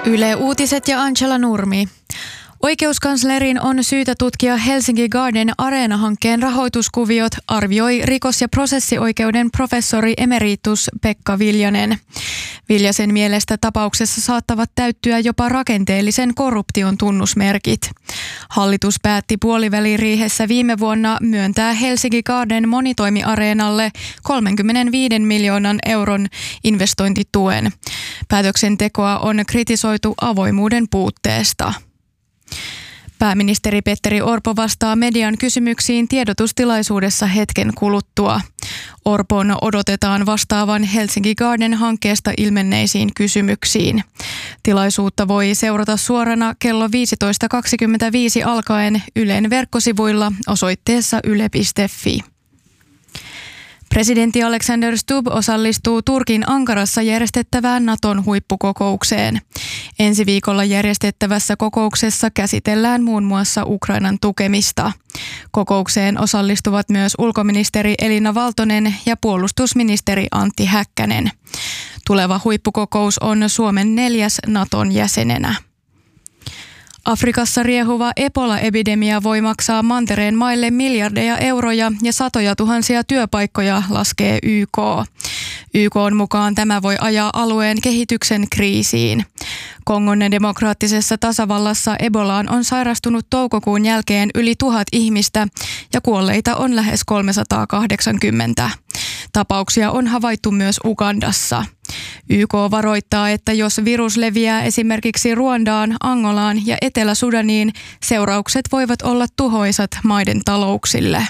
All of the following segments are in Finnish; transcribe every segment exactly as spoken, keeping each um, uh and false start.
Yle Uutiset ja Angela Nurmi. Oikeuskanslerin on syytä tutkia Helsinki Garden Areena-hankkeen rahoituskuviot, arvioi rikos- ja prosessioikeuden professori emeritus Pekka Viljanen. Viljasen mielestä tapauksessa saattavat täyttyä jopa rakenteellisen korruption tunnusmerkit. Hallitus päätti puoliväliriihessä viime vuonna myöntää Helsinki Garden monitoimiareenalle kolmekymmentäviisi miljoonan euron investointituen. Päätöksentekoa on kritisoitu avoimuuden puutteesta. Pääministeri Petteri Orpo vastaa median kysymyksiin tiedotustilaisuudessa hetken kuluttua. Orpon odotetaan vastaavan Helsinki Garden-hankkeesta ilmenneisiin kysymyksiin. Tilaisuutta voi seurata suorana kello viisitoista kaksikymmentäviisi alkaen Ylen verkkosivuilla osoitteessa yle piste fi. Presidentti Alexander Stubb osallistuu Turkin Ankarassa järjestettävään Naton huippukokoukseen. Ensi viikolla järjestettävässä kokouksessa käsitellään muun muassa Ukrainan tukemista. Kokoukseen osallistuvat myös ulkoministeri Elina Valtonen ja puolustusministeri Antti Häkkänen. Tuleva huippukokous on Suomen neljäs Naton jäsenenä. Afrikassa riehuva Ebola-epidemia voi maksaa mantereen maille miljardeja euroja ja satoja tuhansia työpaikkoja, laskee Y K. Y K:n mukaan tämä voi ajaa alueen kehityksen kriisiin. Kongon demokraattisessa tasavallassa Ebolaan on sairastunut toukokuun jälkeen yli tuhat ihmistä ja kuolleita on lähes kolmesataakahdeksankymmentä. Tapauksia on havaittu myös Ugandassa. Y K varoittaa, että jos virus leviää esimerkiksi Ruandaan, Angolaan ja Etelä-Sudaniin, seuraukset voivat olla tuhoisat maiden talouksille.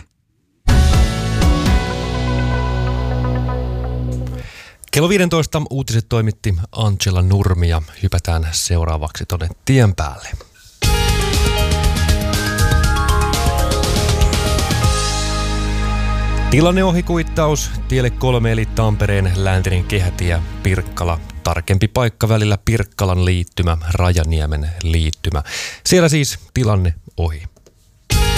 Kello viisitoista uutiset toimitti Angela Nurmi ja hypätään seuraavaksi tuonne tien päälle. Tilanneohikuittaus tielle kolme eli Tampereen läntinen kehätie Pirkkala. Tarkempi paikka välillä Pirkkalan liittymä, Rajaniemen liittymä. Siellä siis tilanne ohi.